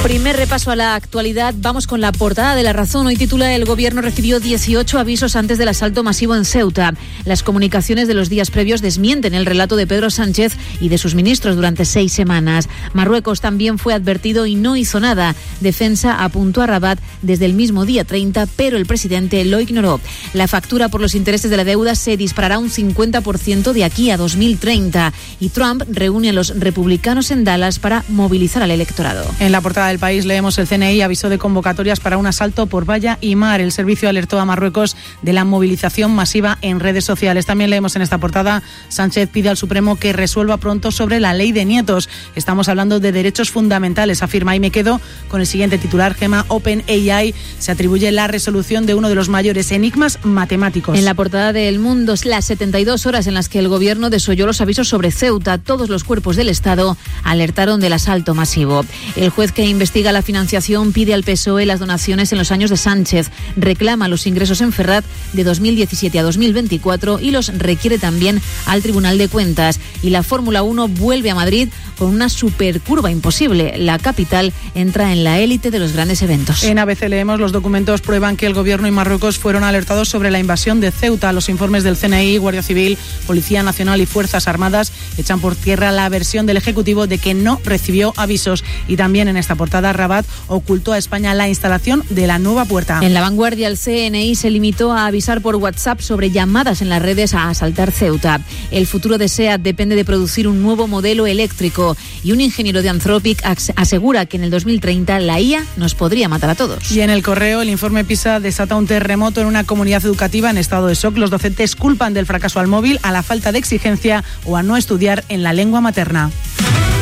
Primer repaso a la actualidad. Vamos con la portada de La Razón. Hoy titula: el gobierno recibió 18 avisos antes del asalto masivo en Ceuta. Las comunicaciones de los días previos desmienten el relato de Pedro Sánchez y de sus ministros durante 6 semanas. Marruecos también fue advertido y no hizo nada. Defensa apuntó a Rabat desde el mismo día 30, pero el presidente lo ignoró. La factura por los intereses de la deuda se disparará un 50% de aquí a 2030. Y Trump reúne a los republicanos en Dallas para movilizar al electorado. En la portada del País leemos: el CNI avisó de convocatorias para un asalto por valla y mar. El servicio alertó a Marruecos de la movilización masiva en redes sociales. También leemos en esta portada: Sánchez pide al Supremo que resuelva pronto sobre la ley de nietos. Estamos hablando de derechos fundamentales, afirma. Y me quedo con el siguiente titular: Gema, OpenAI se atribuye la resolución de uno de los mayores enigmas matemáticos. En la portada de El Mundo, las 72 horas en las que el gobierno desoyó los avisos sobre Ceuta. Todos los cuerpos del Estado alertaron del asalto masivo. El juez que investiga la financiación pide al PSOE las donaciones en los años de Sánchez, reclama los ingresos en Ferrat de 2017 a 2024 y los requiere también al Tribunal de Cuentas. Y la Fórmula 1 vuelve a Madrid con una supercurva imposible. La capital entra en la élite de los grandes eventos. En ABC leemos: los documentos prueban que el gobierno y Marruecos fueron alertados sobre la invasión de Ceuta. Los informes del CNI, Guardia Civil, Policía Nacional y Fuerzas Armadas echan por tierra la versión del Ejecutivo de que no recibió avisos. Y también en esta portada, Rabat ocultó a España la instalación de la nueva puerta. En La Vanguardia, el CNI se limitó a avisar por WhatsApp sobre llamadas en las redes a asaltar Ceuta. El futuro de SEAT depende de producir un nuevo modelo eléctrico y un ingeniero de Anthropic asegura que en el 2030 la IA nos podría matar a todos. Y en El Correo, el informe PISA desata un terremoto en una comunidad educativa en estado de shock. Los docentes culpan del fracaso al móvil, a la falta de exigencia o a no estudiar en la lengua materna.